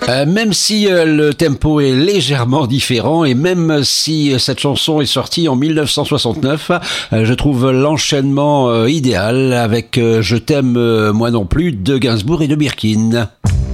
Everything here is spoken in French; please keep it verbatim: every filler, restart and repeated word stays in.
Euh, même si euh, le tempo est légèrement différent et même si euh, cette chanson est sortie en dix-neuf cent soixante-neuf, euh, je trouve l'enchaînement euh, idéal avec euh, Je t'aime euh, moi non plus de Gainsbourg et de Birkin.